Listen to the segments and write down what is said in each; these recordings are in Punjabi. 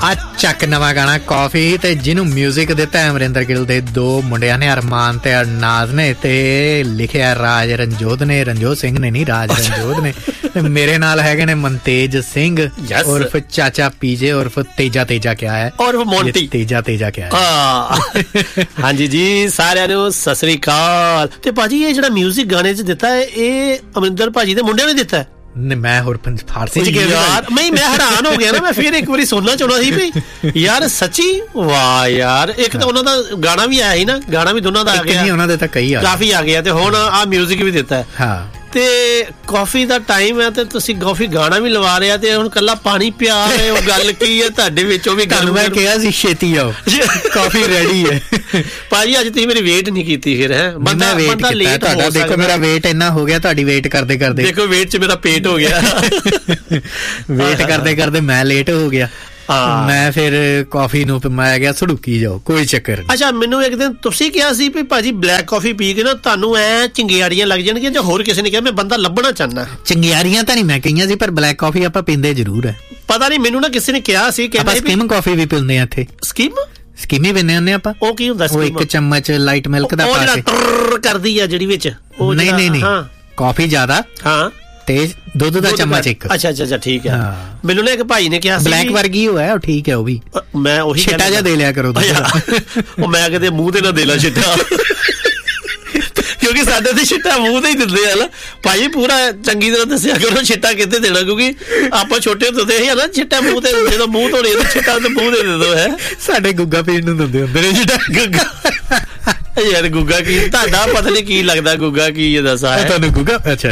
ਆ ਚੱਕ ਨਵਾਂ ਗਾਣਾ ਕਾਫੀ ਤੇ ਜਿਹਨੂੰ ਮਿਊਜ਼ਿਕ ਦਿੱਤਾ ਅਮਰਿੰਦਰ ਗਿੱਲ ਦੇ ਦੋ ਮੁੰਡਿਆਂ ਨੇ, ਅਰਮਾਨ ਤੇ ਅਰਨਾਜ਼ ਨੇ, ਤੇ ਲਿਖਿਆ ਰਾਜ ਰਣਜੋਤ ਨੇ, ਰਣਜੋਤ ਸਿੰਘ ਨੇ ਨਹੀਂ, ਰਾਜ ਰਣਜੋਤ ਨੇ। ਤੇ ਮੇਰੇ ਨਾਲ ਹੈਗੇ ਨੇ ਮਨਤੇਜ ਸਿੰਘ ਉਰਫ ਚਾਚਾ ਪੀਜੇ ਉਰਫ ਤੇਜਾ ਕਿਆ ਹੈ ਉਰਫ ਮੋਂਟੀ ਤੇਜਾ ਕਿਆ ਹੈ। ਹਾਂਜੀ ਜੀ, ਸਾਰਿਆਂ ਨੂੰ ਸਤਿ ਸ੍ਰੀ ਅਕਾਲ। ਤੇ ਭਾਜੀ ਇਹ ਜਿਹੜਾ ਮਿਊਜ਼ਿਕ ਗਾਣੇ 'ਚ ਦਿੱਤਾ ਹੈ ਇਹ ਅਮਰਿੰਦਰ ਭਾਜੀ ਦੇ ਮੁੰਡਿਆਂ ਨੇ ਦਿੱਤਾ ਹੈ? ਮੈਂ ਹੋਰ ਫਾਰਸੀ ਚ ਯਾਰ ਮੈਂ ਹੈਰਾਨ ਹੋ ਗਿਆ ਨਾ, ਮੈਂ ਫਿਰ ਇੱਕ ਵਾਰੀ ਸੁਣਨਾ ਚਾਹੁੰਦਾ ਸੀ ਵੀ ਯਾਰ ਸੱਚੀ ਵਾਹ ਯਾਰ। ਇੱਕ ਤਾਂ ਉਹਨਾਂ ਦਾ ਗਾਣਾ ਵੀ ਆਇਆ ਸੀ ਨਾ, ਗਾਣਾ ਵੀ ਦੋਨਾਂ ਦਾ ਆ ਗਿਆ, ਉਹਨਾਂ ਦੇ ਤਾਂ ਕਾਫੀ ਆ ਗਿਆ, ਤੇ ਹੁਣ ਆਹ ਮਿਊਜ਼ਿਕ ਵੀ ਦਿੱਤਾ ਹੈ। ਹਾਂ, ਤੇ ਕਾਫੀ ਦਾ ਟਾਈਮ ਹੈ ਤੇ ਤੁਸੀਂ ਕਾਫੀ ਗਾਣਾ ਵੀ ਲਵਾ ਰਿਹਾ ਤੇ ਹੁਣ ਕੱਲਾ ਪਾਣੀ ਪਿਆ ਰਹੇ ਹੋ, ਗੱਲ ਕੀ ਹੈ ਤੁਹਾਡੇ ਵਿੱਚ? ਉਹ ਵੀ ਗੱਲ ਮੈਂ ਕਿਹਾ ਸੀ ਛੇਤੀ ਆਓ, ਕਾਫੀ ਰੈਡੀ ਹੈ। ਭਾਜੀ ਅੱਜ ਤੁਸੀਂ ਮੇਰੀ ਵੇਟ ਨਹੀਂ ਕੀਤੀ ਫਿਰ? ਹੈ ਬੰਦਾ ਲੇਟ ਤੁਹਾਡਾ, ਦੇਖੋ ਮੇਰਾ ਵੇਟ ਇੰਨਾ ਹੋ ਗਿਆ ਤੁਹਾਡੀ ਵੇਟ ਕਰਦੇ ਦੇਖੋ ਵੇਟ 'ਚ ਮੇਰਾ ਪੇਟ ਹੋ ਗਿਆ। ਵੇਟ ਕਰਦੇ ਮੈਂ ਲੇਟ ਹੋ ਗਿਆ। ਮੈਂ ਫਿਰ ਕਾਫੀ ਨੂੰ ਮੈਂ ਗਿਆ ਸੜੂਕੀ ਜਾਓ, ਕੋਈ ਚੱਕਰ ਨਹੀਂ। ਅੱਛਾ, ਮੈਨੂੰ ਇੱਕ ਦਿਨ ਤੁਸੀਂ ਕਿਹਾ ਸੀ ਵੀ ਭਾਜੀ ਬਲੈਕ ਕਾਫੀ ਪੀ ਕੇ ਨਾ ਤੁਹਾਨੂੰ ਐ ਚਿੰਗਿਆੜੀਆਂ ਲੱਗ ਜਾਣਗੀਆਂ, ਜਾਂ ਹੋਰ ਕਿਸੇ ਨੇ ਕਿਹਾ? ਮੈਂ ਬੰਦਾ ਲੱਭਣਾ ਚਾਹੁੰਦਾ। ਚਿੰਗਿਆੜੀਆਂ ਤਾਂ ਨਹੀਂ ਮੈਂ ਕਹੀਆਂ ਸੀ, ਪਰ ਬਲੈਕ ਕਾਫੀ ਆਪਾਂ ਪੀਂਦੇ ਜ਼ਰੂਰ ਹੈ। ਪਤਾ ਨਹੀਂ, ਮੈਨੂੰ ਨਾ ਕਿਸੇ ਨੇ ਕਿਹਾ ਸੀ ਕਿ ਆਪਾਂ ਸਕਿਮ ਕਾਫੀ ਵੀ ਪੀਂਦੇ ਆ ਇੱਥੇ। ਸਕਿਮ ਹੀ ਪੀਂਦੇ ਹੁੰਦੇ ਆਪਾਂ। ਉਹ ਕੀ ਹੁੰਦਾ? ਉਹ ਇੱਕ ਚਮਚ ਲਾਈਟ ਮਿਲਕ ਦਾ ਪਾ ਕੇ ਕਰਦੀ ਆ ਜਿਹੜੀ ਵਿੱਚ। ਨਹੀਂ ਕਾਫੀ ਜ਼ਿਆਦਾ, ਹਾਂ, ਤੇ ਦੁੱਧ ਦਾ ਚਮਚ ਇੱਕ। ਅੱਛਾ ਠੀਕ ਹੈ। ਮੈਨੂੰ ਨਾ ਇੱਕ ਭਾਈ ਨੇ ਕਿਹਾ ਸੀ ਬਲੈਕ ਵਰਗੀ ਹੋਇਆ, ਉਹ ਠੀਕ ਹੈ। ਉਹ ਵੀ ਮੈਂ ਉਹੀ ਛਿੱਟਾ ਜਿਹਾ ਦੇ ਲਿਆ ਕਰੋ। ਉਹ ਮੈਂ ਕਿਤੇ ਮੂੰਹ ਤੇ ਨਾ ਦੇ ਲਾ ਛਿੱਟਾ, ਕਿਉਂਕਿ ਸਾਡੇ ਤੇ ਛਿੱਟਾ ਮੂੰਹ ਤੇ ਹੀ ਦਿੰਦੇ ਆ ਨਾ ਭਾਈ। ਪੂਰਾ ਚੰਗੀ ਤਰ੍ਹਾਂ ਦੱਸਿਆ ਕਰੋ ਛਿੱਟਾ ਕਿੱਥੇ ਦੇਣਾ, ਕਿਉਂਕਿ ਆਪਾਂ ਛੋਟੇ ਹੁੰਦੇ ਸੀ ਨਾ ਛਿੱਟਾ ਮੂੰਹ ਤੇ, ਜਦੋਂ ਮੂੰਹ ਧੋਣੇ ਤਾਂ ਛਿੱਟਾ ਤੇ ਮੂੰਹ ਦੇ ਦਿੰਦੇ ਹੈ। ਸਾਡੇ ਗੁੱਗਾ ਪੀਣ ਨੂੰ ਦਿੰਦੇ ਹੁੰਦੇ ਨੇ ਛਿੱਟਾ। ਗੁੱਗਾ ਯਾਰ ਗੁੱਗਾ ਕੀ ਤੁਹਾਡਾ ਪਤਾ ਨਹੀਂ ਕੀ ਲੱਗਦਾ? ਗੁੱਗਾ ਕੀ ਇਹ ਦੱਸਾ ਹੈ ਤੁਹਾਨੂੰ? ਗੁੱਗਾ ਅੱਛਾ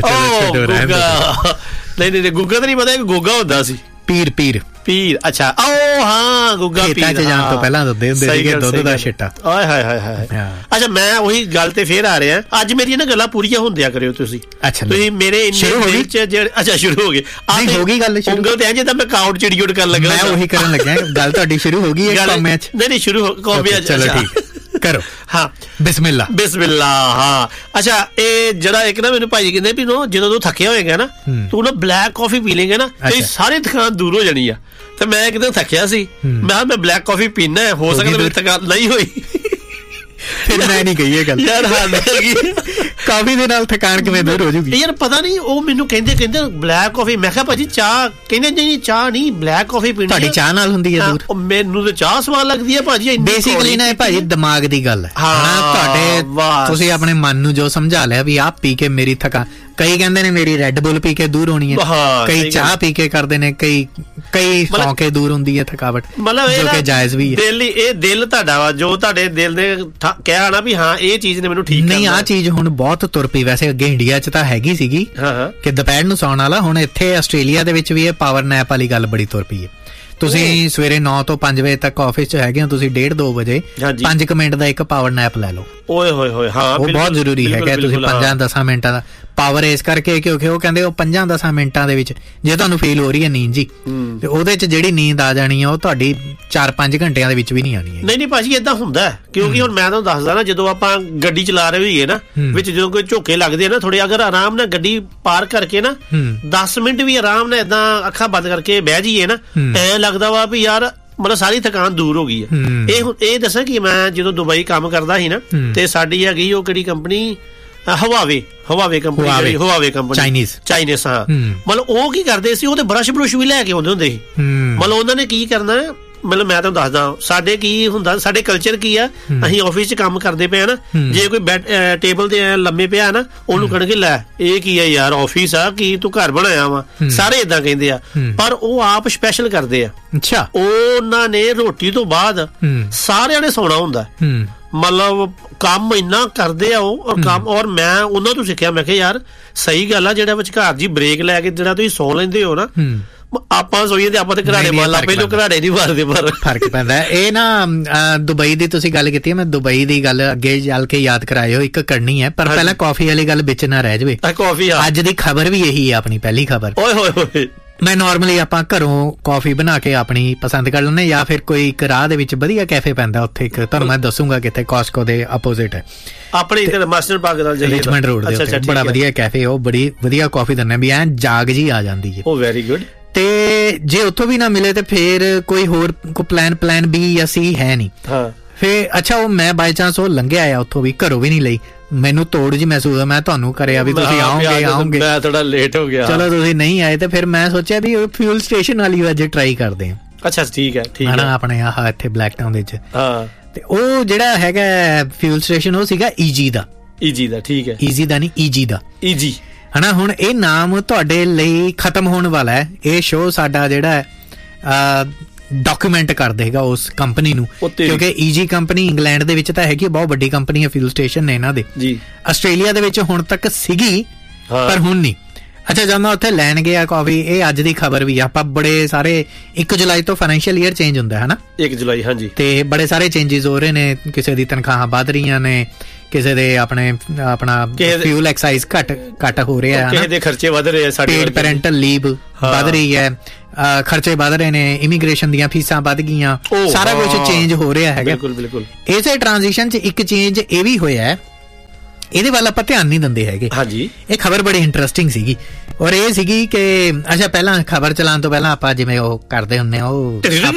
ਨਹੀਂ ਗੁੱਗਾ ਤਾਂ ਨਹੀਂ ਪਤਾ, ਇੱਕ ਗੁੱਗਾ ਹੁੰਦਾ ਸੀ ਪੀਰ। ਅੱਛਾ, ਉਹ ਹਾਂ ਗੁੱਗਾ ਪੀਰ ਜਾਣ ਤੋਂ ਪਹਿਲਾਂ ਦਿੰਦੇ ਹੁੰਦੇ ਸੀਗੇ ਦੁੱਧ ਦਾ ਛਿੱਟਾ। ਆਏ ਹਾਏ। ਅੱਛਾ, ਮੈਂ ਉਹੀ ਗੱਲ ਤੇ ਫੇਰ ਆ ਰਿਹਾ। ਅੱਜ ਮੇਰੀਆਂ ਨਾ ਗੱਲਾਂ ਪੂਰੀਆਂ ਹੁੰਦਿਆ ਕਰਿਓ ਤੁਸੀਂ। ਅੱਛਾ, ਤੁਸੀਂ ਮੇਰੇ ਅੱਛਾ ਸ਼ੁਰੂ ਹੋ ਗਏ? ਹੋ ਗਈ ਗੱਲ ਉਂਗਲ ਤੇ ਜੇ ਤਾਂ ਮੈਂ ਕਾਊਂਟ ਚਿੜੀਉਟ ਕਰਨ ਲੱਗਾ। ਮੈਂ ਉਹੀ ਕਰਨ ਲੱਗਿਆ, ਗੱਲ ਤੁਹਾਡੀ ਸ਼ੁਰੂ ਹੋ ਗਈ ਹੈ ਕੌਮਿਆਂ ਚ? ਨਹੀਂ ਸ਼ੁਰੂ ਕੌਮਿਆਂ ਚ। ਚਲੋ ਠੀਕ ਕਰੋ। ਹਾਂ, ਬਿਸਮਿਲ੍ਲਾ। ਹਾਂ, ਅੱਛਾ, ਇਹ ਜਿਹੜਾ ਇੱਕ ਨਾ ਮੈਨੂੰ ਭਾਈ ਕਹਿੰਦੇ ਵੀ ਜਦੋਂ ਤੂੰ ਥੱਕਿਆ ਹੋਏਗਾ ਨਾ, ਤੂੰ ਨਾ ਬਲੈਕ ਕਾਫੀ ਪੀ ਲੇਗਾ ਨਾ, ਤੇਰੀ ਸਾਰੀ ਥਕਾਨ ਦੂਰ ਹੋ ਜਾਣੀ ਆ। ਤੇ ਮੈਂ ਇੱਕ ਦਿਨ ਥੱਕਿਆ ਸੀ, ਮੈਂ ਬਲੈਕ ਕਾਫੀ ਪੀਣਾ, ਹੋ ਸਕਦਾ ਮੇਰੀ ਥਕਾਨ ਨਹੀਂ ਹੋਈ। ਫਿਰ ਮੈਂ ਨਹੀਂ ਕਹੀ ਇਹ ਗੱਲ ਯਾਰ, ਕਾਫੀ ਦੇ ਨਾਲ ਥਕਾਨ ਕਿਵੇਂ ਦੂਰ ਹੋ ਜੂਗੀ? ਯਾਰ ਪਤਾ ਨਹੀਂ, ਉਹ ਮੈਨੂੰ ਕਹਿੰਦੇ ਬਲੈਕ ਕਾਫੀ। ਮੈਂ ਕਿਹਾ ਭਾਜੀ ਚਾਹ, ਕਹਿੰਦੇ ਨਹੀਂ ਚਾਹ ਨਹੀਂ, ਬਲੈਕ ਕਾਫੀ ਪੀਣੀ। ਤੁਹਾਡੀ ਚਾਹ ਨਾਲ ਹੁੰਦੀ ਹੈ ਦੂਰ? ਮੈਨੂੰ ਤਾਂ ਚਾਹ ਸਵਾਦ ਲੱਗਦੀ ਹੈ ਭਾਜੀ। ਬੇਸਿਕਲੀ ਨਾ ਇਹ ਭਾਜੀ ਦਿਮਾਗ ਦੀ ਗੱਲ ਹੈ। ਤੁਹਾਡੇ ਤੁਸੀਂ ਆਪਣੇ ਮਨ ਨੂੰ ਜੋ ਸਮਝਾ ਲਿਆ ਵੀ ਆਹ ਪੀ ਕੇ ਮੇਰੀ ਥਕਾਨ, ਕਈ ਕਹਿੰਦੇ ਨੇ ਮੇਰੀ ਰੈੱਡ ਬੁੱਲ ਪੀ ਕੇ ਦੂਰ ਹੋਣੀ ਹੈ, ਕਈ ਚਾਹ ਪੀ ਕੇ ਕਰਦੇ ਨੇ, ਕਈ ਸੌਂ ਕੇ ਦੂਰ ਹੁੰਦੀ ਹੈ ਥਕਾਵਟ, ਜੋ ਕਿ ਜਾਇਜ਼ ਵੀ ਹੈ। ਇਹ ਦਿਲ ਤੁਹਾਡਾ ਵਾ, ਜੋ ਤੁਹਾਡੇ ਦਿਲ ਨੇ ਕਿਹਾ ਨਾ ਵੀ ਹਾਂ ਇਹ ਚੀਜ਼ ਨੇ ਮੈਨੂੰ ਠੀਕ ਨਹੀਂ, ਆਹ ਚੀਜ਼ ਹੁਣ ਬਹੁਤ ਤੁਰ ਪਈ। ਵੈਸੇ ਅੱਗੇ ਇੰਡੀਆ 'ਚ ਤਾਂ ਹੈਗੀ ਸੀਗੀ ਕਿ ਦੁਪਹਿਰ ਨੂੰ ਸੌਣ ਵਾਲਾ, ਹੁਣ ਇੱਥੇ ਆਸਟ੍ਰੇਲੀਆ ਦੇ ਵਿੱਚ ਵੀ ਇਹ ਪਾਵਰ ਨੈਪ ਵਾਲੀ ਗੱਲ ਬੜੀ ਤੁਰ ਪਈ ਹੈ। ਤੁਸੀਂ ਸਵੇਰੇ 9 ਤੋਂ 5 ਵਜੇ ਤੱਕ ਆਫਿਸ 'ਚ ਹੈਗੇ ਹੋ, ਤੁਸੀਂ 1.5-2 ਵਜੇ 5 ਮਿੰਟ ਦਾ ਇੱਕ ਪਾਵਰ ਨੈਪ ਲੈ ਲਓ। ਓਏ ਹੋਏ, ਹਾਂ, ਉਹ ਬਹੁਤ ਜ਼ਰੂਰੀ ਹੈਗਾ। ਤੁਸੀਂ 5-10 ਮਿੰਟਾਂ ਦਾ ਪਾਵਰ ਇਸ ਕਰਕੇ, ਕਿਉਂਕਿ ਉਹ ਕਹਿੰਦੇ ਉਹ 5-10 ਮਿੰਟਾਂ ਦੇ ਵਿੱਚ ਜੇ ਤੁਹਾਨੂੰ ਫੀਲ ਹੋ ਰਹੀ ਹੈ ਨੀਂਦ ਜੀ, ਤੇ ਉਹਦੇ 'ਚ ਜਿਹੜੀ ਨੀਂਦ ਆ ਜਾਣੀ ਆ ਉਹ ਤੁਹਾਡੀ 4-5 ਘੰਟਿਆਂ ਦੇ ਵਿੱਚ ਵੀ ਨਹੀਂ ਆਣੀ ਹੈ। ਨਹੀਂ ਭਾਜੀ, ਏਦਾਂ ਹੁੰਦਾ, ਕਿਉਂਕਿ ਹੁਣ ਮੈਂ ਤੁਹਾਨੂੰ ਦੱਸਦਾ ਨਾ, ਜਦੋਂ ਆਪਾਂ ਗੱਡੀ ਚਲਾ ਰਹੇ ਹੋਈਏ ਨਾ, ਵਿੱਚ ਜਦੋਂ ਕੋਈ ਝੋਕੇ ਲੱਗਦੇ ਆ ਨਾ ਥੋੜੇ, ਅਗਰ ਆਰਾਮ ਨਾਲ ਗੱਡੀ ਪਾਰ ਕਰਕੇ ਨਾ 10 ਮਿੰਟ ਵੀ ਆਰਾਮ ਨਾਲ ਏਦਾਂ ਅੱਖਾਂ ਬੰਦ ਕਰਕੇ ਬਹਿ ਜਾਈਏ ਨਾ, ਐਂ ਲੱਗਦਾ ਵਾ ਵੀ ਯਾਰ ਮਤਲਬ ਸਾਰੀ ਥਕਾਨ ਦੂਰ ਹੋ ਗਈ ਹੈ। ਇਹ ਦੱਸਾਂ ਕਿ ਮੈਂ ਜਦੋਂ ਦੁਬਈ ਕੰਮ ਕਰਦਾ ਸੀ ਨਾ, ਤੇ ਸਾਡੀ ਹੈਗੀ ਉਹ ਕਿਹੜੀ ਕੰਪਨੀ, ਹਵਾਵੇ ਕੰਪਨੀ, ਚਾਈਨੀਜ਼। ਹਾਂ, ਮਤਲਬ ਉਹ ਕੀ ਕਰਦੇ ਸੀ, ਉਹ ਤੇ ਬਰਸ਼ ਵੀ ਲੈ ਕੇ ਆਉਂਦੇ ਹੁੰਦੇ ਸੀ। ਮਤਲਬ ਉਹਨਾਂ ਨੇ ਕੀ ਕਰਨਾ, ਮਤਲਬ ਮੈਂ ਤੁਹਾਨੂੰ ਦੱਸਦਾ ਸਾਡੇ ਕੀ ਹੁੰਦਾ, ਸਾਡੇ ਕਲਚਰ ਕੀ ਆ, ਅਸੀਂ ਆਫਿਸ 'ਚ ਕੰਮ ਕਰਦੇ ਪਏ ਨਾ, ਜੇ ਕੋਈ ਟੇਬਲ ਤੇ ਲੰਮੇ ਪਿਆ ਨਾ, ਉਹਨੂੰ ਕਹਿਣਗੇ ਲੈ ਇਹ ਕੀ ਆ ਯਾਰ, ਆਫਿਸ ਆ ਕੀ ਤੂੰ ਘਰ ਬਣਾਇਆ ਵਾ, ਸਾਰੇ ਏਦਾਂ ਕਹਿੰਦੇ ਆ। ਪਰ ਉਹ ਆਪ ਸਪੈਸ਼ਲ ਕਰਦੇ ਆ। ਅੱਛਾ, ਉਹਨਾਂ ਨੇ ਰੋਟੀ ਤੋਂ ਬਾਅਦ ਸਾਰਿਆਂ ਨੇ ਸੌਣਾ ਹੁੰਦਾ, ਮਤਲਬ ਕੰਮ ਇੰਨਾ ਕਰਦੇ ਆ ਉਹ ਕੰਮ। ਔਰ ਮੈਂ ਉਹਨਾਂ ਤੋਂ ਸਿੱਖਿਆ, ਮੈਂ ਕਿਹਾ ਯਾਰ ਸਹੀ ਗੱਲ ਆ, ਜਿਹੜਾ ਵਿਚਕਾਰ ਜੀ ਬ੍ਰੇਕ ਲੈ ਕੇ ਜਿਹੜਾ ਤੁਸੀਂ ਸੌ ਲੈਂਦੇ ਹੋ ਨਾ, ਆਪਾਂ ਸੋਈਏ ਤੇ ਆਪਾਂ ਤੇ ਘਰਾੜੇ ਮਾਰ ਲਾ, ਪਹਿਲੋਂ ਘਰਾੜੇ ਨਹੀਂ ਮਾਰਦੇ, ਪਰ ਫਰਕ ਪੈਂਦਾ। ਇਹ ਨਾ ਦੁਬਈ ਦੀ ਤੁਸੀਂ ਗੱਲ ਕੀਤੀ, ਮੈਂ ਦੁਬਈ ਦੀ ਗੱਲ ਅੱਗੇ ਚੱਲ ਕੇ ਯਾਦ ਕਰਾਇਓ, ਇੱਕ ਕਰਨੀ ਹੈ, ਪਰ ਪਹਿਲਾਂ ਕਾਫੀ ਵਾਲੀ ਗੱਲ ਵਿੱਚ ਨਾ ਰਹਿ ਜਾਵੇ। ਕਾਫੀ ਅੱਜ ਦੀ ਖਬਰ ਵੀ ਇਹੀ ਹੈ, ਆਪਣੀ ਪਹਿਲੀ ਖਬਰ। ਓਏ ਹੋਏ, ਮੈਂ ਨਾਰਮਲੀ ਆਪਾਂ ਘਰੋਂ ਕਾਫੀ ਬਣਾ ਕੇ ਆਪਣੀ ਪਸੰਦ ਕਰ ਲੈਂਦੇ, ਜਾਂ ਫਿਰ ਕੋਈ ਇੱਕ ਰਾਹ ਦੇ ਵਿੱਚ ਵਧੀਆ ਕੈਫੇ ਪੈਂਦਾ, ਉੱਥੇ ਇੱਕ ਤੁਹਾਨੂੰ ਮੈਂ ਦੱਸੂਗਾ ਕਿੱਥੇ, ਕਾਸਕੋ ਦੇ ਆਪੋਜ਼ਿਟ ਹੈ, ਆਪਣੇ ਇੱਧਰ ਮਾਸਟਰ ਪਾਰਕ ਨਾਲ ਰਿਚਮੰਡ ਰੋਡ ਦੇ ਉੱਤੇ ਬੜਾ ਵਧੀਆ ਕੈਫੇ, ਉਹ ਬੜੀ ਵਧੀਆ ਕਾਫੀ ਦਿੰਦੇ ਵੀ ਐਂ ਜਾਗ ਜੀ ਆ ਜਾਂਦੀ ਹੈ। ਉਹ ਵੈਰੀ ਗੁੱਡ। ਤੇ ਜੇ ਉੱਥੋਂ ਵੀ ਨਾ ਮਿਲੇ ਤੇ ਫਿਰ ਕੋਈ ਹੋਰ ਪਲਾਨ B ਜਾਂ C ਹੈ ਨਹੀਂ। ਫਿਰ ਅੱਛਾ ਉਹ ਮੈਂ ਬਾਈ ਚਾਂਸ ਉਹ ਲੰਘਿਆ ਆ ਉੱਥੋਂ ਵੀ, ਘਰੋਂ ਵੀ ਨਹੀਂ ਲਈ, ਮੈਨੂੰ ਤੋੜ ਜੀ ਮਹਿਸੂਸ ਹੋਇਆ। ਮੈਂ ਤੁਹਾਨੂੰ ਕਰਿਆ ਵੀ ਤੁਸੀਂ ਆਓਗੇ ਮੈਂ ਥੋੜਾ ਲੇਟ ਹੋ ਗਿਆ, ਚਲੋ ਤੁਸੀਂ ਨਹੀਂ ਆਏ ਤੇ ਫਿਰ ਮੈਂ ਸੋਚਿਆ ਵੀ ਫਿਊਲ ਸਟੇਸ਼ਨ ਵਾਲੀ ਅੱਜ ਟਰਾਈ ਕਰਦੇ ਹਾਂ। ਅੱਛਾ ਠੀਕ ਹੈ ਆਪਣੇ ਆਹ ਇੱਥੇ ਬਲੈਕ ਟਾਊਨ ਦੇ ਵਿੱਚ। ਤੇ ਉਹ ਜਿਹੜਾ ਹੈਗਾ ਫਿਊਲ ਸਟੇਸ਼ਨ ਉਹ ਸੀਗਾ ਈਜੀ ਦਾ। ਠੀਕ ਹੈ, ਈਜੀ ਦਾ ਨਹੀਂ, ਈਜੀ ਦਾ, ਈਜੀ ਹਨਾ। ਹੁਣ ਇਹ ਨਾਮ ਤੁਹਾਡੇ ਲਈ ਖਤਮ ਹੋਣ ਵਾਲਾ ਹੈ। ਇਹ ਸ਼ੋਅ ਸਾਡਾ ਜਿਹੜਾ ਹੈ ਡਾਕੂਮੈਂਟ ਕਰ ਦੇਗਾ ਉਸ ਕੰਪਨੀ ਨੂੰ, ਕਿਉਂਕਿ ਈਜੀ ਕੰਪਨੀ ਇੰਗਲੈਂਡ ਦੇ ਵਿੱਚ ਤਾਂ ਹੈਗੀ, ਬਹੁਤ ਵੱਡੀ ਕੰਪਨੀ ਹੈ, ਫਿਊਲ ਸਟੇਸ਼ਨ ਨੇ ਇਹਨਾਂ ਦੇ। ਆਸਟ੍ਰੇਲੀਆ ਦੇ ਵਿੱਚ ਹੁਣ ਤੱਕ ਸੀਗੀ ਪਰ ਹੁਣ ਨਹੀਂ। ਅੱਛਾ ਜਦ ਮੈਂ ਉੱਥੇ ਲੈਣ ਗਿਆ ਕਾਫੀ, ਇਹ ਅੱਜ ਦੀ ਖਬਰ ਵੀ ਆਪਾਂ ਬੜੇ ਸਾਰੇ 1 ਜੁਲਾਈ ਤੋਂ ਫਾਈਨੈਂਸ਼ੀਅਲ ਈਅਰ ਚੇਂਜ ਹੁੰਦਾ ਹੈ ਨਾ, 1 ਜੁਲਾਈ ਹਾਂਜੀ, ਤੇ ਬੜੇ ਸਾਰੇ ਚੇਂਜਸ ਹੋ ਰਹੇ ਨੇ। ਕਿਸੇ ਦੀ ਤਨਖਾਹਾਂ ਵੱਧ ਰਹੀਆਂ ਨੇ, ਕਿਸੇ ਦੇ ਆਪਣਾ ਫਿਊਲ ਐਕਸਾਈਜ਼ ਘੱਟ ਹੋ ਰਿਹਾ ਹੈ, ਕਿਸੇ ਦੇ ਖਰਚੇ ਵੱਧ ਰਹੇ ਆ, ਪੇਡ ਪੈਰੈਂਟਲ ਲੀਵ ਵੱਧ ਰਹੀ ਹੈ, ਖਰਚੇ ਵੱਧ ਰਹੇ ਨੇ, ਇਮੀਗ੍ਰੇਸ਼ਨ ਦੀਆਂ ਫੀਸਾਂ ਵੱਧ ਗਈਆਂ, ਸਾਰਾ ਕੁਝ ਚੇਂਜ ਹੋ ਰਿਹਾ ਹੈਗਾ। ਬਿਲਕੁਲ ਇਸੇ ਟ੍ਰਾਂਜੀਸ਼ਨ 'ਚ ਇੱਕ ਚੇਂਜ ਇਹ ਵੀ ਹੋਇਆ ਹੈ, ਇਹਦੇ ਵੱਲ ਆਪਾਂ ਧਿਆਨ ਨਹੀਂ ਦਿੰਦੇ ਹੈਗੇ। ਹਾਂਜੀ, ਇਹ ਖਬਰ ਬੜੀ ਇੰਟਰਸਟਿੰਗ ਸੀਗੀ, ਔਰ ਇਹ ਸੀਗੀ ਕਿ ਅੱਛਾ ਪਹਿਲਾਂ ਖਬਰ ਚਲਾਉਣ ਤੋਂ ਪਹਿਲਾਂ ਆਪਾਂ ਜਿਵੇਂ ਉਹ ਕਰਦੇ ਹੁੰਦੇ ਆ ਉਹ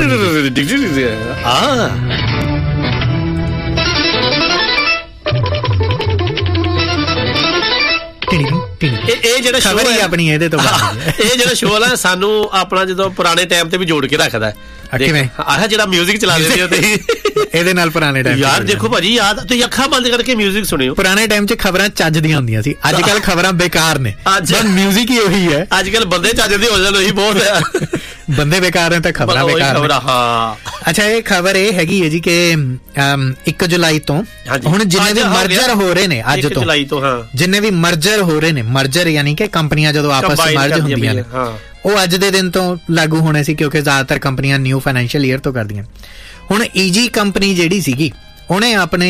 ਇਹ ਜਿਹੜਾ ਸ਼ੋਅ ਹੈ ਆਪਣੀ, ਇਹਦੇ ਤੋਂ ਇਹ ਜਿਹੜਾ ਸ਼ੋਅ ਨਾ ਸਾਨੂੰ ਆਪਣਾ ਜਦੋਂ ਪੁਰਾਣੇ ਟਾਈਮ ਤੇ ਵੀ ਜੋੜ ਕੇ ਰੱਖਦਾ ਹੈ। ਆਹ ਜਿਹੜਾ ਮਿਊਜ਼ਿਕ ਚਲਾ ਦਿੰਦੇ ਹੋ ਤੁਸੀਂ ਇਹਦੇ ਨਾਲ ਪੁਰਾਣੇ ਟਾਈਮ ਯਾਰ, ਦੇਖੋ ਭਾਜੀ ਯਾਦ ਤੁਸੀਂ ਅੱਖਾਂ ਬੰਦ ਕਰਕੇ ਮਿਊਜ਼ਿਕ ਸੁਣਿਓ। ਪੁਰਾਣੇ ਟਾਈਮ 'ਚ ਖਬਰਾਂ ਚੱਜ ਦੀਆਂ ਹੁੰਦੀਆਂ ਸੀ, ਅੱਜ ਕੱਲ ਖਬਰਾਂ ਬੇਕਾਰ ਨੇ, ਮਿਊਜ਼ਿਕ ਹੀ ਉਹੀ ਹੈ। ਅੱਜ ਕੱਲ ਬੰਦੇ ਚੱਜ ਦੇ ਹੋ ਜਾਣ ਉਹੀ ਬਹੁਤ ਹੈ, ਬੰਦੇ ਬੇਕਾਰ ਨੇ ਤਾਂ ਖਬਰਾਂ ਬੇਕਾਰ ਨੇ। ਅੱਛਾ ਇਹ ਖਬਰ ਇਹ ਹੈਗੀ ਹੈ ਜੀ ਕਿ 1 ਜੁਲਾਈ ਤੋਂ ਹੁਣ ਜਿੰਨੇ ਵੀ ਮਰਜਰ ਹੋ ਰਹੇ ਨੇ, ਅੱਜ ਤੋਂ ਜਿੰਨੇ ਵੀ ਮਰਜਰ ਹੋ ਰਹੇ ਨੇ, ਮਰਜਰ ਯਾਨੀ ਕਿ ਕੰਪਨੀਆਂ ਜਦੋਂ ਆਪਸ ਵਿੱਚ ਮਰਜ ਹੁੰਦੀਆਂ ਨੇ, ਉਹ ਅੱਜ ਦੇ ਦਿਨ ਤੋਂ ਲਾਗੂ ਹੋਣੇ ਸੀ, ਕਿਉਂਕਿ ਜ਼ਿਆਦਾਤਰ ਕੰਪਨੀਆਂ ਨਿਊ ਫਾਈਨੈਂਸ਼ੀਅਲ ਈਅਰ ਤੋਂ ਕਰਦੀਆਂ। ਹੁਣ ਈਜੀ ਕੰਪਨੀ ਜਿਹੜੀ ਸੀਗੀ ਉਹਨੇ ਆਪਣੇ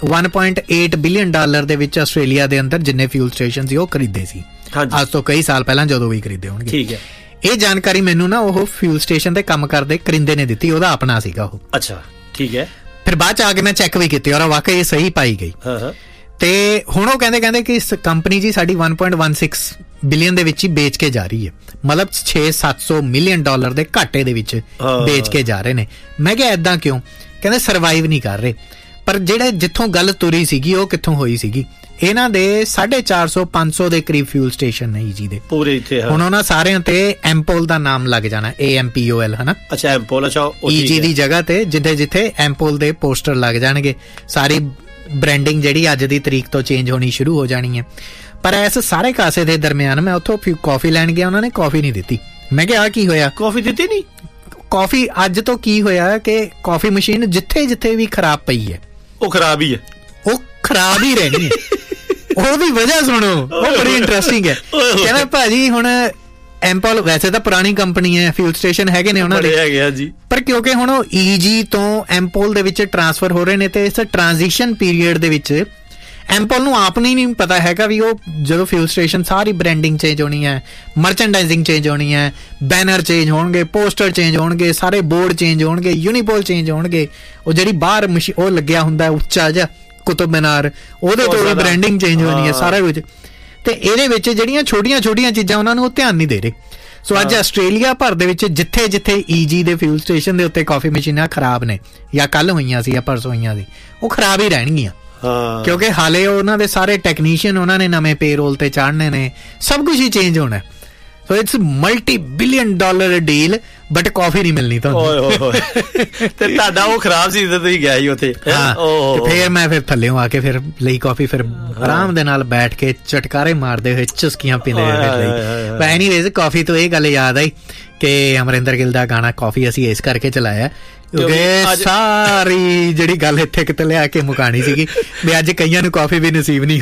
$1.8 ਬਿਲੀਅਨ ਦੇ ਵਿੱਚ ਆਸਟ੍ਰੇਲੀਆ ਦੇ ਅੰਦਰ ਜਿੰਨੇ ਫਿਊਲ ਸਟੇਸ਼ਨ ਸੀ ਉਹ ਖਰੀਦੇ ਸੀ, ਅੱਜ ਤੋਂ ਕਈ ਸਾਲ ਪਹਿਲਾਂ ਜਦੋਂ ਵੀ ਖਰੀਦੇ ਹੋਣਗੇ। ਠੀਕ ਹੈ, ਇਹ ਜਾਣਕਾਰੀ ਮੈਨੂੰ ਨਾ ਉਹ ਫਿਊਲ ਸਟੇਸ਼ਨ ਤੇ ਕੰਮ ਕਰਦੇ ਕਰਿੰਦੇ ਨੇ ਦਿੱਤੀ, ਉਹਦਾ ਆਪਣਾ ਸੀਗਾ ਉਹ। ਅੱਛਾ ਠੀਕ ਹੈ, ਫਿਰ ਬਾਅਦ ਚ ਆ ਕੇ ਮੈਂ ਚੈੱਕ ਵੀ ਕੀਤੀ ਔਰ ਵਾਕਈ ਇਹ ਸਹੀ ਪਾਈ ਗਈ। ਤੇ ਹੁਣ ਉਹ ਕਹਿੰਦੇ ਕਿ ਇਸ ਕੰਪਨੀ ਜੀ ਸਾਡੀ 1.16 ਬਿਲੀਅਨ ਦੇ ਵਿੱਚ ਹੀ ਵੇਚ ਕੇ ਜਾ ਰਹੀ ਹੈ, ਮਤਲਬ $600-700 ਮਿਲੀਅਨ ਦੇ ਘਾਟੇ ਦੇ ਵਿੱਚ ਵੇਚ ਕੇ ਜਾ ਰਹੇ ਨੇ। ਮੈਂ ਕਿਹਾ ਏਦਾਂ ਕਿਉਂ? ਕਹਿੰਦੇ ਸਰਵਾਈਵ ਨਹੀਂ ਕਰ ਰਹੇ। ਪਰ ਜਿਹੜੇ ਜਿੱਥੋਂ ਗੱਲ ਤੁਰੀ ਸੀਗੀ ਉਹ ਕਿੱਥੋਂ ਹੋਈ ਸੀਗੀ? ਇਹਨਾਂ ਦੇ 450-500 ਦੇ ਕਰੀਬ ਫਿਊਲ ਸਟੇਸ਼ਨ ਨੇ ਈਜੀ ਦੇ ਪੂਰੇ ਇੱਥੇ। ਹੁਣ ਉਹਨਾਂ ਸਾਰਿਆਂ ਤੇ ਐਮਪੋਲ ਦਾ ਨਾਮ ਲੱਗ ਜਾਣਾ, AMPOL ਹਨਾ। ਅੱਛਾ ਐਮਪੋਲ, ਅੱਛਾ ਈਜੀ ਦੀ ਜਗ੍ਹਾ ਤੇ ਜਿੱਥੇ ਐਮਪੋਲ ਦੇ ਪੋਸਟਰ ਲੱਗ ਜਾਣਗੇ, ਸਾਰੀ ਬ੍ਰਾਂਡਿੰਗ ਜਿਹੜੀ ਅੱਜ ਦੀ ਤਰੀਕ ਤੋਂ ਚੇਂਜ ਹੋਣੀ ਸ਼ੁਰੂ ਹੋ ਜਾਣੀ ਹੈ। ਪਰ ਇਸ ਸਾਰੇ ਕਾਸੇ ਦੇ ਦਰਮਿਆਨ ਮੈਂ ਉੱਥੋਂ ਕਾਫੀ ਲੈਣ ਗਿਆ, ਉਹਨਾਂ ਨੇ ਕਾਫੀ ਨਹੀਂ ਦਿੱਤੀ। ਮੈਂ ਕਿਹਾ ਕੀ ਹੋਇਆ? ਕਾਫੀ ਦਿੱਤੀ ਨਹੀਂ? ਕਾਫੀ ਅੱਜ ਤੋਂ ਕੀ ਹੋਇਆ ਕਿ ਕਾਫੀ ਮਸ਼ੀਨ ਜਿੱਥੇ ਵੀ ਖਰਾਬ ਪਈ ਹੈ ਉਹ ਖਰਾਬ ਹੀ ਹੈ, ਉਹ ਖਰਾਬ ਹੀ ਰਹਿਣੀ ਹੈ। ਉਹਦੀ ਵਜ੍ਹਾ ਸੁਣੋ, ਉਹ ਬੜੀ ਇੰਟਰਸਟਿੰਗ ਹੈ। ਕਹਿੰਦਾ ਭਾਜੀ ਹੁਣ ਐਮਪੋਲ ਵੈਸੇ ਤਾਂ ਪੁਰਾਣੀ ਕੰਪਨੀ ਹੈ, ਫਿਊਲ ਸਟੇਸ਼ਨ ਹੈਗੇ ਨੇ ਉਹਨਾਂ ਦੇ, ਪਰ ਕਿਉਂਕਿ ਹੁਣ ਉਹ ਈਜੀ ਤੋਂ ਐਮਪੋਲ ਦੇ ਵਿੱਚ ਟ੍ਰਾਂਸਫਰ ਹੋ ਰਹੇ ਨੇ ਤੇ ਇਸ ਟ੍ਰਾਂਜੀਸ਼ਨ ਪੀਰੀਅਡ ਦੇ ਵਿੱਚ ਐਮਪੋਲ ਨੂੰ ਆਪ ਨਹੀਂ ਪਤਾ ਹੈਗਾ ਵੀ ਉਹ ਜਦੋਂ ਫਿਊਲ ਸਟੇਸ਼ਨ ਸਾਰੀ ਬ੍ਰਾਂਡਿੰਗ ਚੇਂਜ ਹੋਣੀ ਹੈ, ਮਰਚੈਂਡਾਈਜ਼ਿੰਗ ਚੇਂਜ ਹੋਣੀ ਹੈ, ਬੈਨਰ ਚੇਂਜ ਹੋਣਗੇ, ਪੋਸਟਰ ਚੇਂਜ ਹੋਣਗੇ, ਸਾਰੇ ਬੋਰਡ ਚੇਂਜ ਹੋਣਗੇ, ਯੂਨੀਪੋਲ ਚੇਂਜ ਹੋਣਗੇ, ਉਹ ਜਿਹੜੀ ਬਾਹਰ ਉਹ ਲੱਗਿਆ ਹੁੰਦਾ ਉੱਚਾ ਜਿਹਾ ਕੁਤਬ ਮੀਨਾਰ, ਉਹਦੇ ਤੋਂ ਵੀ ਬ੍ਰਾਂਡਿੰਗ ਚੇਂਜ ਹੋਣੀ ਹੈ, ਸਾਰਾ ਕੁਝ। ਤੇ ਇਹਦੇ ਵਿੱਚ ਜਿਹੜੀਆਂ ਛੋਟੀਆਂ ਚੀਜ਼ਾਂ ਉਹਨਾਂ ਨੂੰ ਉਹ ਧਿਆਨ ਨਹੀਂ ਦੇ ਰਹੇ। ਸੋ ਅੱਜ ਆਸਟ੍ਰੇਲੀਆ ਭਰ ਦੇ ਵਿੱਚ ਜਿੱਥੇ ਈਜੀ ਦੇ ਫਿਊਲ ਸਟੇਸ਼ਨ ਦੇ ਉੱਤੇ ਕਾਫੀ ਮਸ਼ੀਨਾਂ ਖਰਾਬ ਨੇ, ਜਾਂ ਕੱਲ ਹੋਈਆਂ ਸੀ ਜਾਂ ਪਰਸੋਂ ਹੋਈਆਂ ਸੀ, ਉਹ ਖਰਾਬ ਹੀ ਰਹਿਣਗੀਆਂ, ਕਿਉਂਕਿ ਹਾਲੇ ਉਹਨਾਂ ਦੇ ਸਾਰੇ ਟੈਕਨੀਸ਼ੀਅਨ ਉਹਨਾਂ ਨੇ ਨਵੇਂ ਪੇਰੋਲ ਤੇ ਚਾੜਨੇ ਨੇ, ਸਭ ਕੁਝ ਹੀ ਚੇਂਜ ਹੋਣਾ। So it's $multi-billion deal, but ਕਾਫੀ ਨਹੀਂ ਮਿਲਣੀ ਤੁਹਾਨੂੰ। ਤੇ ਤੁਹਾਡਾ ਉਹ ਖਰਾਬ ਸੀ ਤੇ ਤੁਸੀਂ ਗਏ ਹੀ ਉੱਥੇ। ਫਿਰ ਮੈਂ ਥੱਲਿਓਂ ਆ ਕੇ ਫਿਰ ਲਈ ਕਾਫੀ, ਫਿਰ ਆਰਾਮ ਦੇ ਨਾਲ ਬੈਠ ਕੇ ਚਟਕਾਰੇ ਮਾਰਦੇ ਹੋਏ ਚੁਸਕੀਆਂ ਪੀਂਦੇ ਹੋਏ। ਐਨੀਵੇਜ਼ ਕਾਫੀ ਤੋਂ ਇਹ ਗੱਲ ਯਾਦ ਆਈ ਕਿ ਅਮਰਿੰਦਰ ਗਿੱਲ ਦਾ ਗਾਣਾ ਕਾਫੀ ਅਸੀਂ ਇਸ ਕਰਕੇ ਚਲਾਇਆ ਕਿਉਂਕਿ ਸਾਰੀ ਜਿਹੜੀ ਗੱਲ ਇੱਥੇ ਕਿਤੇ ਲਿਆ ਕੇ ਮੁਕਾਣੀ ਸੀਗੀ ਵੀ ਅੱਜ ਕਈਆਂ ਨੂੰ ਕਾਫੀ ਵੀ ਨਸੀਬ ਨਹੀਂ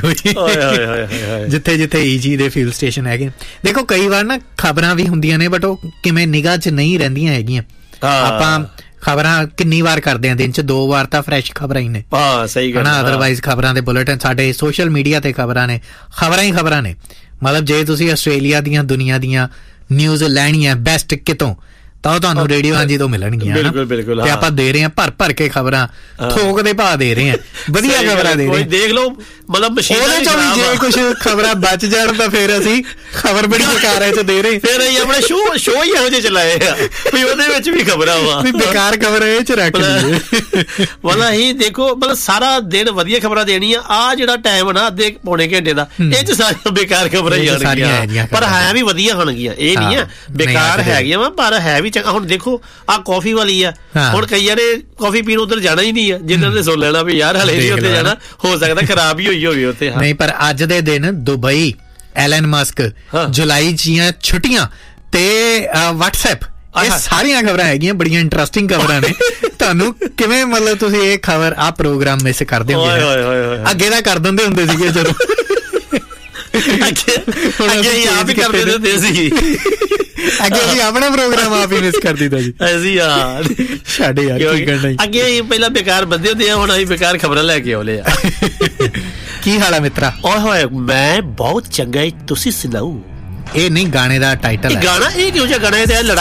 ਹੋਈ ਜਿੱਥੇ ਈਜੀ ਦੇ ਫਿਊਲ ਸਟੇਸ਼ਨ ਹੈਗੇ। ਦੇਖੋ ਕਈ ਵਾਰ ਨਾ ਖਬਰਾਂ ਵੀ ਹੁੰਦੀਆਂ ਨੇ ਬਟ ਉਹ ਕਿਵੇਂ ਨਿਗਾਹ 'ਚ ਨਹੀਂ ਰਹਿੰਦੀਆਂ ਹੈਗੀਆਂ। ਆਪਾਂ ਖਬਰਾਂ ਕਿੰਨੀ ਵਾਰ ਕਰਦੇ ਆ, ਦਿਨ 'ਚ 2 ਵਾਰ ਤਾਂ ਫਰੈਸ਼ ਖਬਰਾਂ ਹੀ ਨੇ। ਸਹੀ ਗੱਲ ਹੈ। ਅਦਰਵਾਈਜ਼ ਖਬਰਾਂ ਦੇ ਬੁਲੇਟਿਨ ਸਾਡੇ ਸੋਸ਼ਲ ਮੀਡੀਆ ਤੇ ਖਬਰਾਂ ਨੇ, ਖਬਰਾਂ ਨੇ। ਮਤਲਬ ਜੇ ਤੁਸੀਂ ਆਸਟ੍ਰੇਲੀਆ ਦੀਆਂ ਦੁਨੀਆ ਦੀਆਂ ਨਿਊਜ਼ ਲੈਣੀ ਹੈ ਬੈਸਟ ਕਿਤੋਂ, ਤਾਂ ਉਹ ਤੁਹਾਨੂੰ ਰੇਡੀਓ ਹਾਂਜੀ ਤੋਂ ਮਿਲਣਗੀਆਂ। ਬਿਲਕੁਲ ਤੇ ਆਪਾਂ ਦੇ ਰਹੇ ਹਾਂ ਭਰ ਕੇ ਖਬਰਾਂ, ਥੋਕ ਦੇ ਭਾਅ ਦੇ ਰਹੇ ਹਾਂ, ਵਧੀਆ ਖਬਰਾਂ ਦੇ ਰਹੇ। ਦੇਖ ਲਓ ਮਤਲਬ ਮਸ਼ੀਨਾਂ ਚੋਂ ਵੀ ਜੇ ਕੁਝ ਖਬਰਾਂ ਬਚ ਜਾਣ ਤਾਂ ਫਿਰ ਅਸੀਂ ਖਬਰ ਬੜੀ ਬੇਕਾਰ ਹੈ ਚ ਦੇ ਰਹੇ। ਫਿਰ ਅਸੀਂ ਆਪਣੇ ਸ਼ੋਅ ਹੀ ਇਹੋ ਜਿਹੇ ਚਲਾਏ ਆ ਵੀ ਉਹਦੇ ਵਿੱਚ ਵੀ ਖਬਰਾਂ ਵਾ, ਵੀ ਬੇਕਾਰ ਖਬਰ ਇਹ ਚ ਰੱਖ ਲਈਏ। ਮਤਲਬ ਅਸੀਂ ਦੇਖੋ ਮਤਲਬ ਸਾਰਾ ਦਿਨ ਵਧੀਆ ਖਬਰਾਂ ਦੇਣੀਆਂ, ਆ ਜਿਹੜਾ ਟਾਈਮ ਨਾ ਅੱਧੇ ਪੌਣੇ ਘੰਟੇ ਦਾ ਇਹ ਚ ਸਾਰੀਆਂ ਬੇਕਾਰ ਖਬਰਾਂ ਹੀ ਆਣਗੀਆਂ, ਪਰ ਹੈ ਵੀ ਵਧੀਆ ਹੋਣਗੀਆਂ, ਇਹ ਨਹੀਂ ਆ ਬੇਕਾਰ ਹੈਗੀਆਂ ਵਾ, ਪਰ ਹੈ ਵੀ ਚੰਗਾ। ਹੁਣ ਦੇਖੋ ਆ ਕਾਫੀ ਵਾਲੀ ਆ, ਹੁਣ ਕਈਆਂ ਨੇ ਕਾਫੀ ਪੀਣ ਉਧਰ ਜਾਣਾ ਹੀ ਨਹੀਂ ਆ, ਜਿਨ੍ਹਾਂ ਨੇ ਸੁਣ ਲੈਣਾ ਵੀ ਯਾਰ ਹਲੇ ਨਹੀਂ ਉੱਥੇ ਜਾਣਾ, ਹੋ ਸਕਦਾ ਖਰਾਬ ਹੀ ਹੋਈ ਹੋਵੇ ਉੱਥੇ। ਨਹੀਂ ਪਰ ਅੱਜ ਦੇ ਦਿਨ ਦੁਬਈ, ਐਲਨ ਮਸਕ, ਜੁਲਾਈ ਦੀਆਂ ਛੁੱਟੀਆਂ ਤੇ WhatsApp, ਇਹ ਸਾਰੀਆਂ ਖਬਰਾਂ ਹੈਗੀਆਂ, ਬੜੀਆਂ ਇੰਟਰਸਟਿੰਗ ਖਬਰਾਂ ਨੇ। ਤੁਹਾਨੂੰ ਕਿਵੇਂ ਮਤਲਬ ਤੁਸੀਂ ਇਹ ਖਬਰ ਆ ਪ੍ਰੋਗਰਾਮ ਮਿਸ ਕਰਦੇ ਹੋਗੇ? ਅੱਗੇ ਦਾ ਕਰ ਦਿੰਦੇ ਹੁੰਦੇ ਸੀਗੇ ਜਦੋਂ ਅੱਗੇ ਆਪ ਹੀ ਕਰਦੇ ਹੁੰਦੇ ਸੀ, ਅੱਗੇ ਅਸੀਂ ਆਪਣਾ ਪ੍ਰੋਗਰਾਮ ਆਪ ਹੀ ਮਿਸ ਕਰ ਦਿੱਤਾ ਜੀ ਐਸੀ ਯਾਰ ਸਾਡੇ ਯਾਰ ਕੀ ਕਰਨਾ। ਅੱਗੇ ਅਸੀਂ ਪਹਿਲਾਂ ਬੇਕਾਰ ਬੰਦੇ ਹੁੰਦੇ ਆ, ਹੁਣ ਅਸੀਂ ਬੇਕਾਰ ਖਬਰਾਂ ਲੈ ਕੇ ਆਉਲੇ ਆ। ਕੀ ਹਾਲ ਆ ਮਿੱਤਰਾ? ਓਏ ਹੋਏ ਮੈਂ ਬਹੁਤ ਚੰਗਾ, ਤੁਸੀਂ ਸੁਣਾਓ। ਇਹ ਨਹੀਂ ਗਾਣੇ ਦਾ ਟਾਈਟਲ ਹੈ, ਗਾਣਾ ਇਹ ਕਿਹੋ ਜਿਹਾ ਗਾਣਾ ਹੈ?